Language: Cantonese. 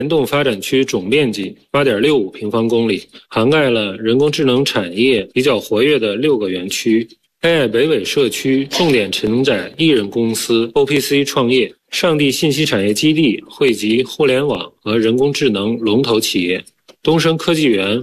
联动发展区总面积 8.65 平方公里，涵盖了人工智能产业比较活跃的6个园区。AI北纬社区重点承载艺人公司 OPC 创业，上地信息产业基地汇集互联网和人工智能龙头企业。东升科技园